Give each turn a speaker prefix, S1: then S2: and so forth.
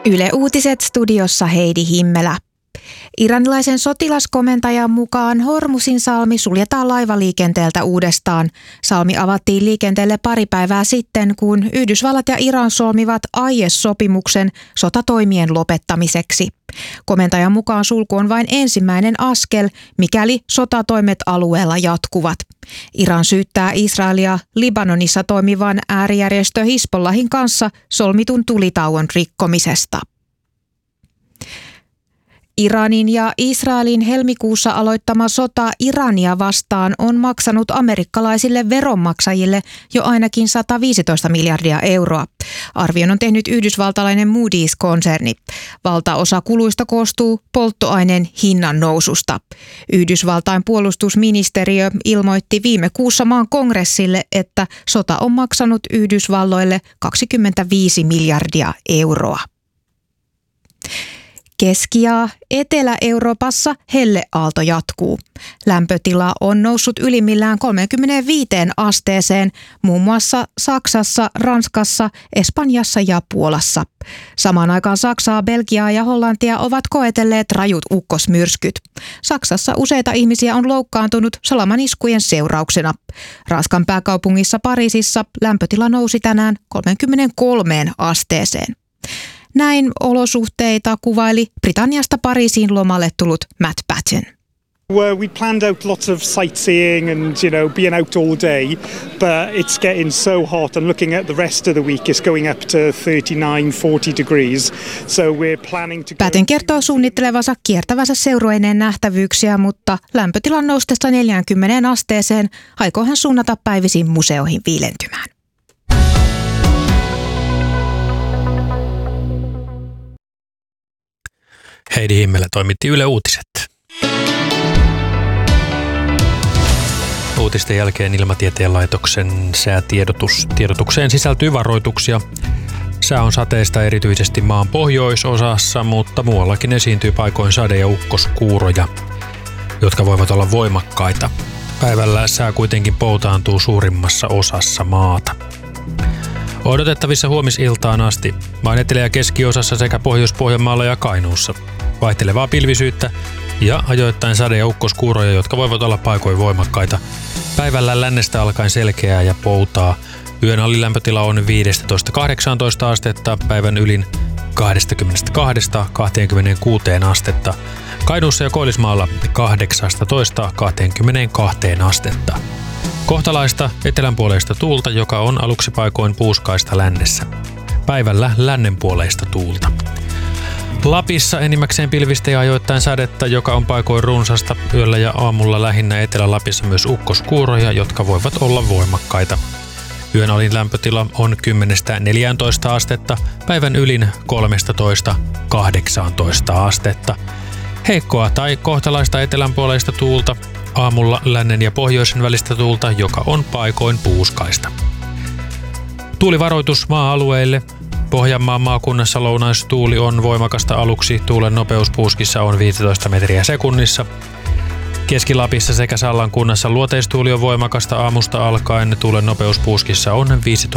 S1: Yle Uutiset studiossa Heidi Himmelä. Iranilaisen sotilaskomentajan mukaan Hormuzin salmi suljetaan laivaliikenteeltä uudestaan. Salmi avattiin liikenteelle pari päivää sitten, kun Yhdysvallat ja Iran solmivat aiesopimuksen sotatoimien lopettamiseksi. Komentajan mukaan sulku on vain ensimmäinen askel, mikäli sotatoimet alueella jatkuvat. Iran syyttää Israelia Libanonissa toimivan äärijärjestö Hizbollahin kanssa solmitun tulitauon rikkomisesta. Iranin ja Israelin helmikuussa aloittama sota Irania vastaan on maksanut amerikkalaisille veronmaksajille jo ainakin 115 miljardia euroa. Arvion on tehnyt yhdysvaltalainen Moody's-konserni. Valtaosa kuluista koostuu polttoaineen hinnan noususta. Yhdysvaltain puolustusministeriö ilmoitti viime kuussa maan kongressille, että sota on maksanut Yhdysvalloille 25 miljardia euroa. Keski- ja Etelä-Euroopassa helleaalto jatkuu. Lämpötila on noussut ylimmillään 35 asteeseen, muun muassa Saksassa, Ranskassa, Espanjassa ja Puolassa. Samaan aikaan Saksaa, Belgiaa ja Hollantia ovat koetelleet rajut ukkosmyrskyt. Saksassa useita ihmisiä on loukkaantunut salamaniskujen seurauksena. Ranskan pääkaupungissa Pariisissa lämpötila nousi tänään 33 asteeseen. Näin olosuhteita kuvaili Britanniasta Pariisiin lomalle tullut Matt Batten.
S2: We planned out lots of sightseeing and, being out all day, but it's getting so hot and looking at the rest of the week is going up to 39-40 degrees. So we're planning to
S1: Batten kertoo suunnittelevansa kiertävänsä seurueineen nähtävyyksiä, mutta lämpötilan noustessa 40 asteeseen aikoo hän suunnata päivisin museoihin viilentymään.
S3: Heidi Himmelä toimitti Yle Uutiset. Uutisten jälkeen Ilmatieteen laitoksen säätiedotukseen sisältyy varoituksia. Sää on sateista erityisesti maan pohjoisosassa, mutta muuallakin esiintyy paikoin sade- ja ukkoskuuroja, jotka voivat olla voimakkaita. Päivällä sää kuitenkin poutaantuu suurimmassa osassa maata. Odotettavissa huomisiltaan asti vain etelä- ja keskiosassa sekä Pohjois-Pohjanmaalla ja Kainuussa. Vaihtelevaa pilvisyyttä ja ajoittain sade- ja ukkoskuuroja, jotka voivat olla paikoin voimakkaita. Päivällä lännestä alkaen selkeää ja poutaa. Yön alilämpötila on 15-18 astetta, päivän ylin 22-26 astetta. Kainuussa ja Koillismaalla 18-22 astetta. Kohtalaista etelänpuoleista tuulta, joka on aluksi paikoin puuskaista lännessä. Päivällä lännenpuoleista tuulta. Lapissa enimmäkseen pilvistä ja ajoittain sadetta, joka on paikoin runsasta. Yöllä ja aamulla lähinnä Etelä-Lapissa myös ukkoskuuroja, jotka voivat olla voimakkaita. Yön alin lämpötila on 10-14 astetta, päivän ylin 13-18 astetta. Heikkoa tai kohtalaista etelänpuoleista tuulta. Aamulla lännen ja pohjoisen välistä tuulta, joka on paikoin puuskaista. Tuulivaroitus maa-alueille. Pohjanmaan maakunnassa lounaistuuli on voimakasta aluksi. Tuulen nopeus puuskissa on 15 metriä sekunnissa. Keski-Lapissa sekä Sallan kunnassa luoteistuuli on voimakasta aamusta alkaen. Tuulen nopeus puuskissa on 15